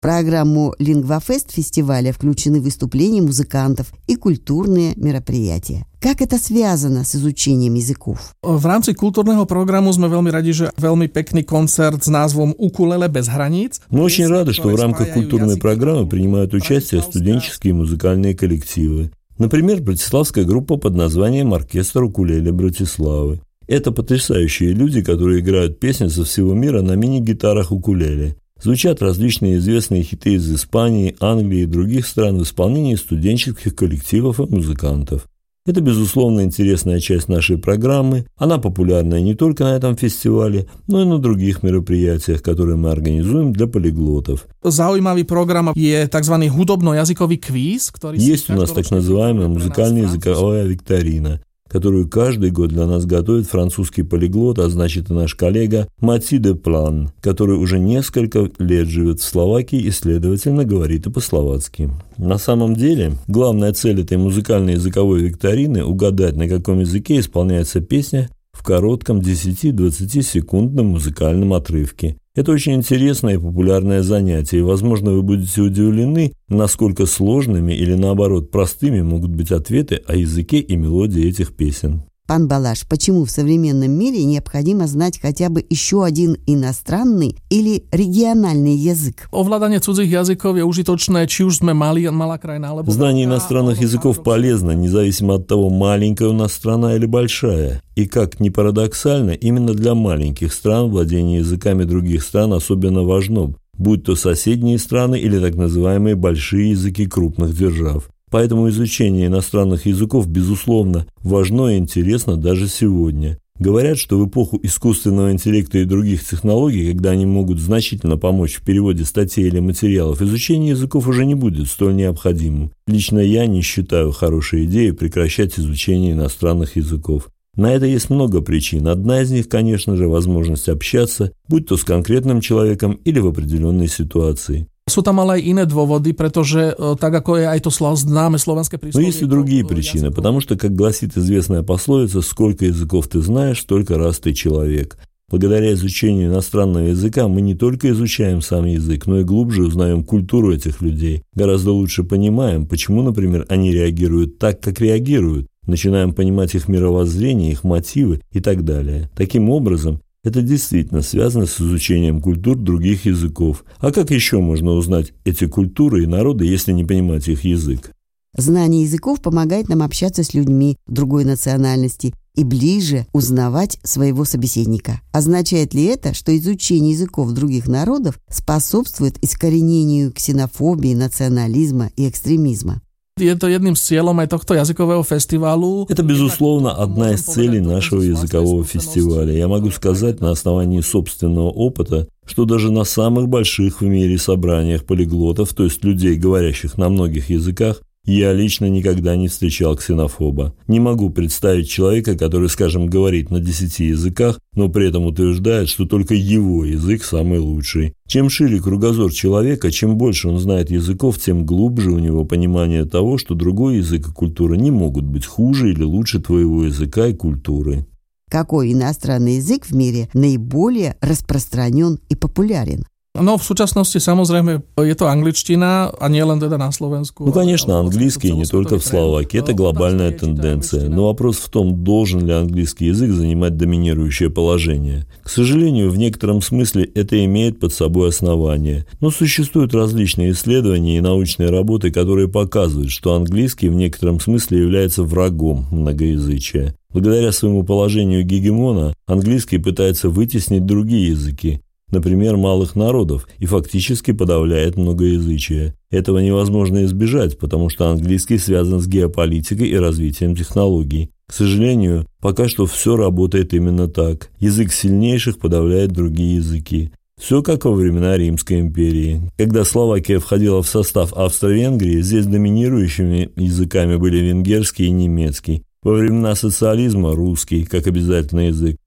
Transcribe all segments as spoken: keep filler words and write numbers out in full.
В программу «Лингвафест» фестиваля включены выступления музыкантов и культурные мероприятия. Как это связано с изучением языков? V rámci kultúrneho programu sme veľmi radi, že veľmi pekný koncert s názvom «Ukulele bez hraníc». Мы очень рады, что в рамках культурной программы принимают участие студенческие музыкальные коллективы. Например, братиславская группа под названием «Оркестр укулеле Братиславы». Это потрясающие люди, которые играют песни со всего мира на мини-гитарах укулеле. Звучат различные известные хиты из Испании, Англии и других стран в исполнении студенческих коллективов и музыкантов. Это, безусловно, интересная часть нашей программы. Она популярна не только на этом фестивале, но и на других мероприятиях, которые мы организуем для полиглотов. Zaujímavý program je tzv. Hudobno-jazykový kvíz, ktorý... Есть у нас так называемая музыкальная языковая викторина, которую каждый год для нас готовит французский полиглот, а значит и наш коллега Мати де План, который уже несколько лет живет в Словакии и, следовательно, говорит и по-словацки. На самом деле, главная цель этой музыкальной языковой викторины – угадать, на каком языке исполняется песня в коротком десяти-двадцатисекундном музыкальном отрывке. Это очень интересное и популярное занятие, и, возможно, вы будете удивлены, насколько сложными или, наоборот, простыми могут быть ответы о языке и мелодии этих песен. Пан Балаш, почему в современном мире необходимо знать хотя бы еще один иностранный или региональный язык? Ovládanie cudzích jazykov je užitočné, či už sme mali, malá krajina, alebo... Знание иностранных языков полезно, независимо от того, маленькая у нас страна или большая. И, как ни парадоксально, именно для маленьких стран владение языками других стран особенно важно, будь то соседние страны или так называемые большие языки крупных держав. Поэтому изучение иностранных языков, безусловно, важно и интересно даже сегодня. Говорят, что в эпоху искусственного интеллекта и других технологий, когда они могут значительно помочь в переводе статей или материалов, изучение языков уже не будет столь необходимым. Лично я не считаю хорошей идеей прекращать изучение иностранных языков. На это есть много причин. Одна из них, конечно же, возможность общаться, будь то с конкретным человеком или в определенной ситуации. Sú tam ale aj iné dôvody, pretože tak ako je aj to známe slovenské príslovie. Но есть и другие причины, потому что, как гласит известная пословица, сколько языков ты знаешь, столько раз ты человек. Благодаря изучению иностранного языка мы не только изучаем сам язык, но и глубже узнаем культуру этих людей. Гораздо лучше понимаем, почему, например, они реагируют так, как реагируют. Начинаем понимать их мировоззрение, их мотивы и так далее. Таким образом, это действительно связано с изучением культур других языков. А как еще можно узнать эти культуры и народы, если не понимать их язык? Знание языков помогает нам общаться с людьми другой национальности и ближе узнавать своего собеседника. Означает ли это, что изучение языков других народов способствует искоренению ксенофобии, национализма и экстремизма? Je to jedným z cieľom aj tohto jazykového festivalu. Это, безусловно, одна из целей нашего языкового фестиваля. Я могу сказать на основании собственного опыта, что даже на самых больших в мире собраниях полиглотов, то есть людей, говорящих на многих языках, я лично никогда не встречал ксенофоба. Не могу представить человека, который, скажем, говорит на десяти языках, но при этом утверждает, что только его язык самый лучший. Чем шире кругозор человека, чем больше он знает языков, тем глубже у него понимание того, что другой язык и культура не могут быть хуже или лучше твоего языка и культуры. Какой иностранный язык в мире наиболее распространен и популярен? No, v súčasnosti samozrejme je to angličtina, a nie len teda на Slovensku. Ну, конечно, английский не только в Словакии, это глобальная тенденция. Но вопрос в том, должен ли английский язык занимать доминирующее положение. К сожалению, в некотором смысле это имеет под собой основание. Но существуют различные исследования и научные работы, которые показывают, что английский в некотором смысле является врагом многоязычия. Благодаря своему положению гегемона, английский пытается вытеснить другие языки, например, малых народов, и фактически подавляет многоязычие. Этого невозможно избежать, потому что английский связан с геополитикой и развитием технологий. К сожалению, пока что все работает именно так. Язык сильнейших подавляет другие языки. Все как во времена Римской империи. Когда Словакия входила в состав Австро-Венгрии, здесь доминирующими языками были венгерский и немецкий. Во времена социализма – русский, как обязательный язык.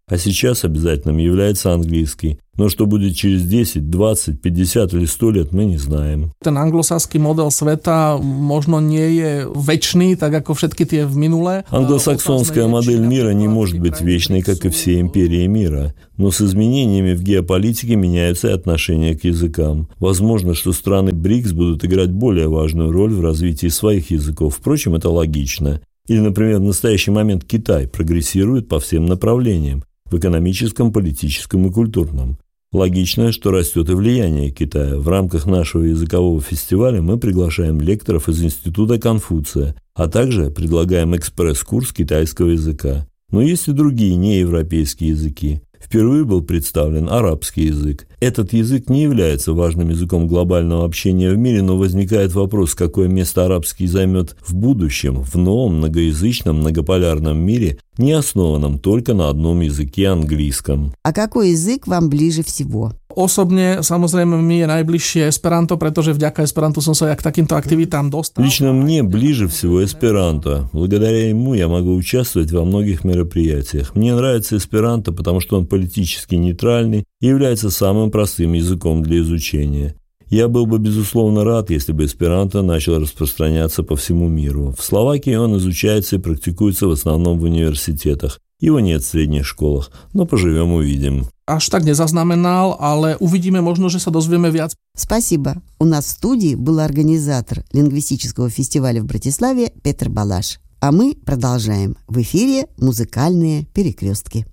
А сейчас обязательным является английский. Но что будет через десять, двадцать, пятьдесят или сто лет, мы не знаем. Ten anglosaský model sveta možno nie je večný, tak ako všetky tie v minulé. Англосаксонская модель мира не может быть вечной, как и все империи мира. Но с изменениями в геополитике меняются и отношения к языкам. Возможно, что страны БРИКС будут играть более важную роль в развитии своих языков. Впрочем, это логично. Или, например, в настоящий момент Китай прогрессирует по всем направлениям. В экономическом, политическом и культурном. Логично, что растет и влияние Китая. В рамках нашего языкового фестиваля мы приглашаем лекторов из Института Конфуция, а также предлагаем экспресс-курс китайского языка. Но есть и другие неевропейские языки. Впервые был представлен арабский язык. Этот язык не является важным языком глобального общения в мире, но возникает вопрос, какое место арабский займет в будущем, в новом многоязычном многополярном мире, не основанном только на одном языке английском. А какой язык вам ближе всего? Osobne, samozrejme, mi je najbližšie Esperanto, pretože vďaka Esperantu som sa k takýmto aktivitám dostal. Лично мне ближе всего эсперанто. Благодаря ему я могу участвовать во многих мероприятиях. Мне нравится эсперанто, потому что он политически нейтральный и является самым простым языком для изучения. Я был бы, безусловно, рад, если бы эсперанто начал распространяться по всему миру. В Словакии он изучается и практикуется в основном в университетах. Его нет в средних школах, но поживем – увидим. Až tak nezaznamenal, ale uvidíme, možno, že sa dozvieme viac. Спасибо. У нас в студии был организатор лингвистического фестиваля в Братиславе Петр Балаш. А мы продолжаем. В эфире «Музыкальные перекрестки».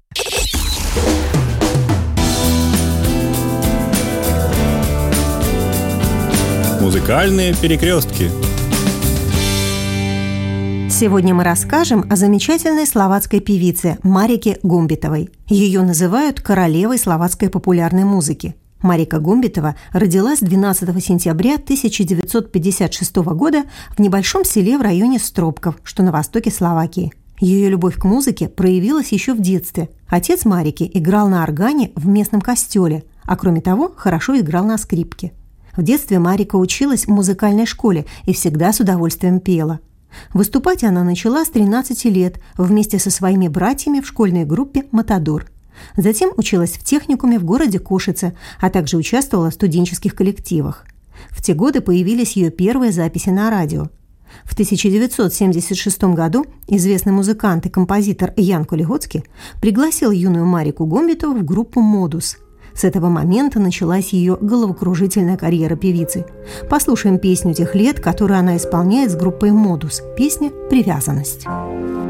Музыкальные перекрестки. Сегодня мы расскажем о замечательной словацкой певице Марике Гумбитовой. Ее называют королевой словацкой популярной музыки. Марика Гумбитова родилась двенадцатого сентября тысяча девятьсот пятьдесят шестого года в небольшом селе в районе Стропков, что на востоке Словакии. Ее любовь к музыке проявилась еще в детстве. Отец Марики играл на органе в местном костеле, а кроме того, хорошо играл на скрипке. В детстве Марика училась в музыкальной школе и всегда с удовольствием пела. Выступать она начала с тринадцати лет вместе со своими братьями в школьной группе «Матадор». Затем училась в техникуме в городе Кошице, а также участвовала в студенческих коллективах. В те годы появились ее первые записи на радио. В тысяча девятьсот семьдесят шестом году известный музыкант и композитор Ян Колигоцкий пригласил юную Марику Гумбитову в группу «Модус». С этого момента началась ее головокружительная карьера певицы. Послушаем песню тех лет, которую она исполняет с группой «Модус». Песня «Привязанность».